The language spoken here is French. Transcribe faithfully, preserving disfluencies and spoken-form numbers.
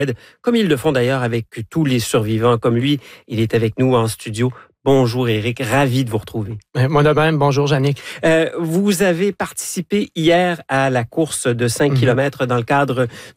comme ils le font d'ailleurs avec tous les survivants comme lui. Il est avec nous en studio. Bonjour Éric, ravi de vous retrouver. Moi de même, bonjour Jannick. Euh, vous avez participé hier à la course de cinq mm-hmm. kilomètres dans le cadre